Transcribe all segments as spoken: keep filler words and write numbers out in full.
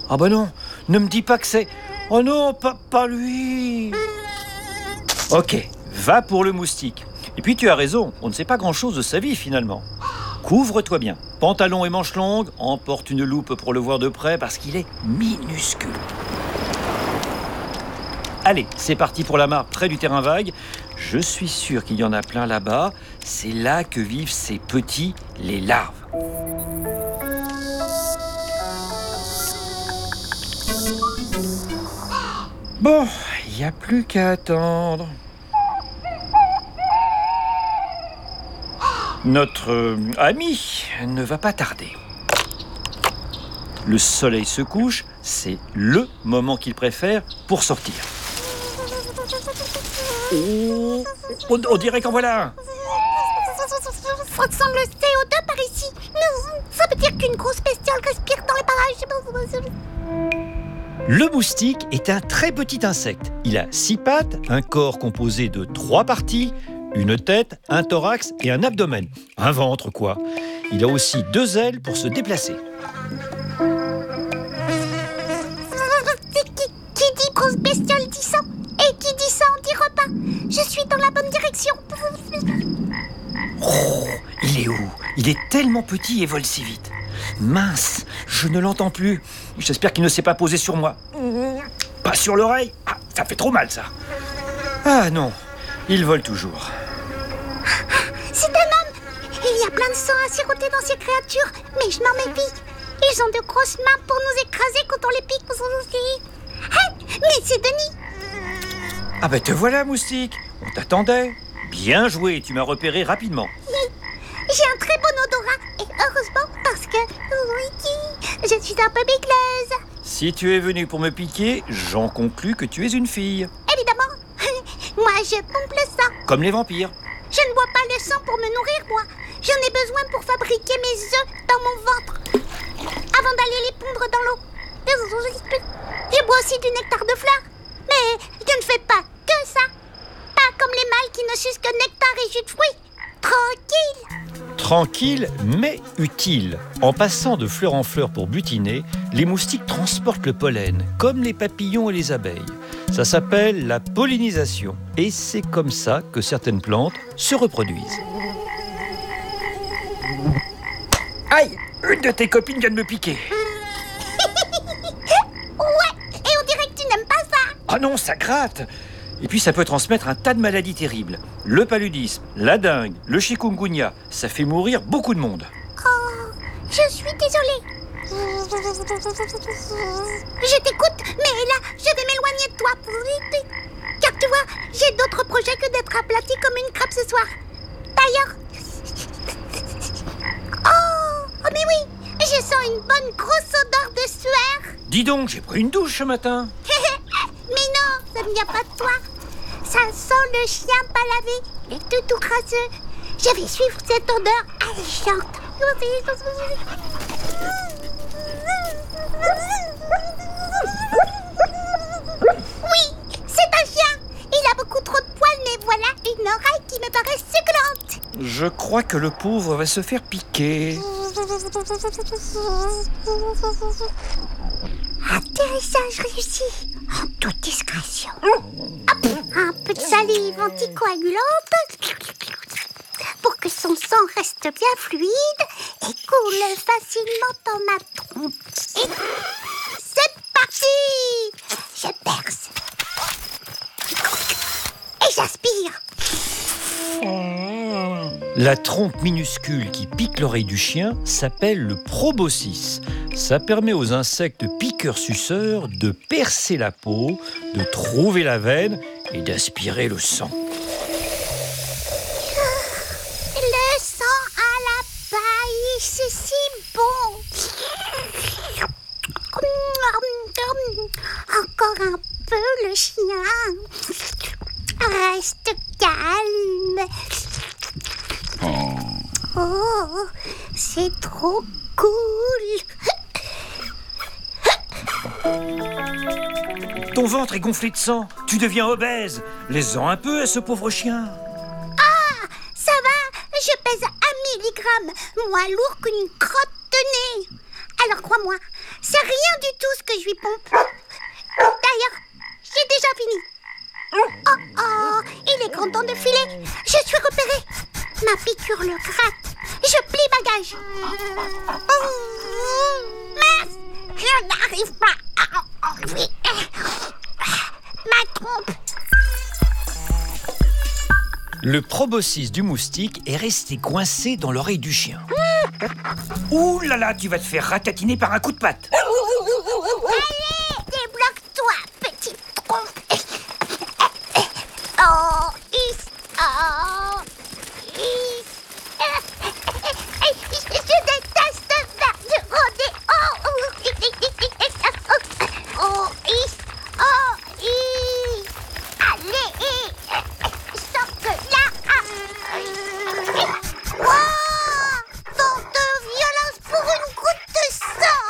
Ah bah non, ne me dis pas que c'est... Oh non, pas, pas lui. Ok, va pour le moustique. Et puis tu as raison, on ne sait pas grand-chose de sa vie finalement. Couvre-toi bien, pantalon et manches longues, emporte une loupe pour le voir de près parce qu'il est minuscule. Allez, c'est parti pour la mare près du terrain vague. Je suis sûr qu'il y en a plein là-bas. C'est là que vivent ces petits, les larves. Bon, il n'y a plus qu'à attendre. Notre euh, ami ne va pas tarder. Le soleil se couche, c'est le moment qu'il préfère pour sortir. Oh, on, on dirait qu'en voilà un. Ça ressemble le C O deux par ici. Ça veut dire qu'une grosse bestiole respire dans les parages. Le moustique est un très petit insecte. Il a six pattes, un corps composé de trois parties, une tête, un thorax et un abdomen. Un ventre, quoi. Il a aussi deux ailes pour se déplacer. Qui, qui dit grosse bestiole dit sang. Et qui dit sang dit repas. Je suis dans la bonne direction. Oh, il est où? Il est tellement petit et vole si vite. Mince, je ne l'entends plus. J'espère qu'il ne s'est pas posé sur moi. Pas sur l'oreille. Ah, ça fait trop mal, ça. Ah non, il vole toujours. C'est un homme. Il y a plein de sang à siroter dans ces créatures. Mais je m'en méfie. Ils ont de grosses mains pour nous écraser quand on les pique. Hey, mais c'est Denis. Ah ben te voilà, moustique. On t'attendait. Bien joué, tu m'as repéré rapidement. J'ai un très bon odorat. Et heureusement parce que... Oui, je suis un peu bigleuse. Si tu es venu pour me piquer, j'en conclus que tu es une fille. Évidemment. Moi, je pompe le sang. Comme les vampires. Je ne bois pas le sang pour me nourrir, moi. J'en ai besoin pour fabriquer mes œufs dans mon ventre. Avant d'aller les pondre dans l'eau. Je bois aussi du nectar de fleurs. Mais je ne fais pas que ça. Pas comme les mâles qui ne sucent que nectar et jus de fruits. Tranquille. Tranquille, mais utile. En passant de fleur en fleur pour butiner, les moustiques transportent le pollen, comme les papillons et les abeilles. Ça s'appelle la pollinisation. Et c'est comme ça que certaines plantes se reproduisent. Aïe! Une de tes copines vient de me piquer. Ouais, et on dirait que tu n'aimes pas ça. Ah non, ça gratte! Et puis ça peut transmettre un tas de maladies terribles. Le paludisme, la dengue, le chikungunya, ça fait mourir beaucoup de monde. Oh, je suis désolée. Je t'écoute, mais là, je vais m'éloigner de toi. Car tu vois, j'ai d'autres projets que d'être aplatie comme une crabe ce soir. D'ailleurs... Oh, oh mais oui, je sens une bonne grosse odeur de sueur. Dis donc, j'ai pris une douche ce matin. Mais non, ça ne vient pas de toi. Ça sent le chien pas lavé et tout tout crasseux. Je vais suivre cette odeur alléchante. Oui, c'est un chien. Il a beaucoup trop de poils, mais voilà une oreille qui me paraît succulente. Je crois que le pauvre va se faire piquer. Atterrissage réussi, en toute discrétion. Hop, un peu de salive anticoagulante pour que son sang reste bien fluide et coule facilement dans ma trompe. Et c'est parti! Je perce. Et j'aspire. La trompe minuscule qui pique l'oreille du chien s'appelle le proboscis. Ça permet aux insectes piqueurs-suceurs de percer la peau, de trouver la veine et d'aspirer le sang. Le sang à la paille, c'est si bon. Encore un peu, le chien. Reste calme. Oh, c'est trop cool. Ton ventre est gonflé de sang, tu deviens obèse. Laisse-en un peu à ce pauvre chien. Ah, ça va, je pèse un milligramme, moins lourd qu'une crotte de nez. Alors crois-moi, C'est rien du tout ce que je lui pompe. D'ailleurs, j'ai déjà fini. Oh oh, il est content de filer. Je suis repérée. Ma piqûre le gratte. Je plie bagage. Oh, mince, je n'arrive pas à enlever ma trompe. Le proboscis du moustique est resté coincé dans l'oreille du chien. Ouh là là, tu vas te faire ratatiner par un coup de patte. Allez, débloque-toi, petite trompe. Oh, is, oh, is. Je déteste faire du rodéo. Oh, is, oh, is. Allez, sors de là. Wow, tant de violence pour une goutte de sang.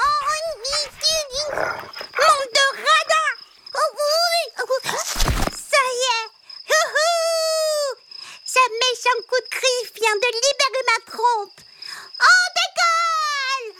Monde de radin. Oh, oui. Ça y est. Youhou. Ce méchant coup de griffe vient de libérer ma trompe. On décolle.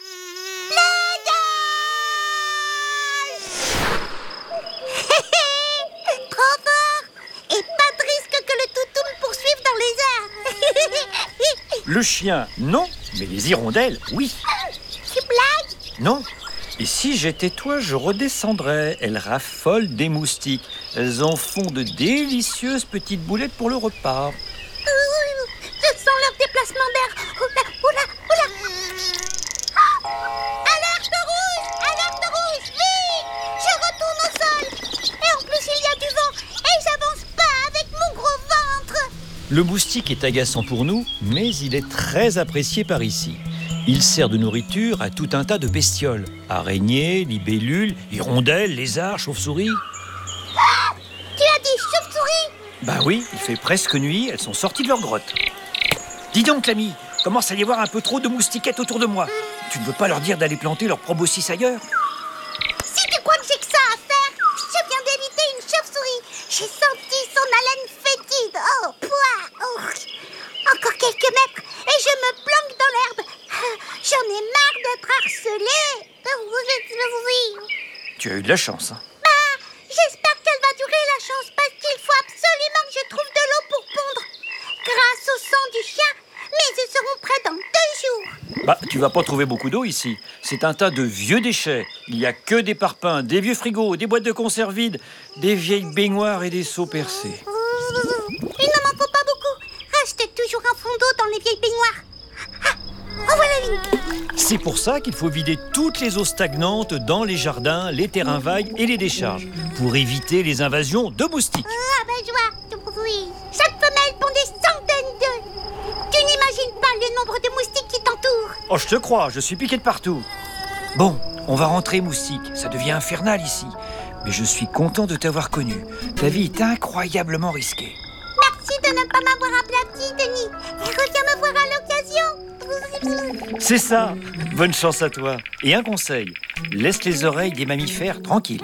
Blagage. Trop fort. Et pas de risque que le toutou me poursuive dans les airs. Le chien, non, mais les hirondelles, oui. Tu blagues? Non. Et si j'étais toi, je redescendrais. Elles raffolent des moustiques. Elles en font de délicieuses petites boulettes pour le repas. Je sens leur déplacement d'air. Oula, oula, oula. Ah, alerte rouge, alerte rouge, vite. Je retourne au sol. Et en plus, il y a du vent. Et j'avance pas avec mon gros ventre. Le moustique est agaçant pour nous, mais il est très apprécié par ici. Il sert de nourriture à tout un tas de bestioles. Araignées, libellules, hirondelles, lézards, chauves-souris. Ah, tu as dit chauve-souris? Ben oui, il fait presque nuit, elles sont sorties de leur grotte. Dis donc, l'ami, commence à y avoir un peu trop de moustiquettes autour de moi. Tu ne veux pas leur dire d'aller planter leur proboscis ailleurs? Si tu crois que j'ai que ça à faire, je viens d'éviter une chauve-souris. J'ai senti son haleine fétide. Oh, pouah, oh. Encore quelques mètres et je me planque dans l'herbe. J'en ai marre d'être harcelée. Tu as eu de la chance, hein. Bah, j'espère qu'elle va durer la chance parce qu'il faut absolument que je trouve de l'eau pour pondre. Grâce au sang du chien, mes œufs seront prêts dans deux jours. Bah, tu vas pas trouver beaucoup d'eau ici. C'est un tas de vieux déchets. Il y a que des parpaings, des vieux frigos, des boîtes de conserve vides, des vieilles baignoires et des seaux percés. Il ne m'en faut pas beaucoup. Reste toujours un fond d'eau dans les vieilles baignoires. Ah, en voilà une. C'est pour ça qu'il faut vider toutes les eaux stagnantes dans les jardins, les terrains vagues et les décharges, pour éviter les invasions de moustiques. Ah ben je vois. Oui. Chaque femelle pond des centaines d'œufs. Tu n'imagines pas le nombre de moustiques qui t'entourent. Oh, je te crois, je suis piqué de partout. Bon, on va rentrer, moustique. Ça devient infernal ici. Mais je suis content de t'avoir connu. Ta vie est incroyablement risquée. Merci de ne pas m'avoir aplati, Denis. Et reviens me voir à l'occasion. C'est ça. Bonne chance à toi. Et un conseil, laisse les oreilles des mammifères tranquilles.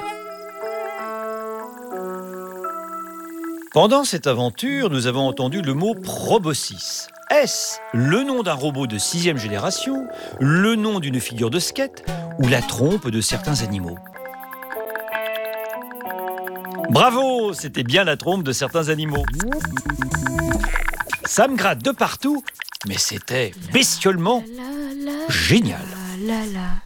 Pendant cette aventure, nous avons entendu le mot proboscis. Est-ce le nom d'un robot de sixième génération, le nom d'une figure de skate ou la trompe de certains animaux? Bravo, c'était bien la trompe de certains animaux. Ça me gratte de partout, mais c'était bestiolement génial. La, la, la.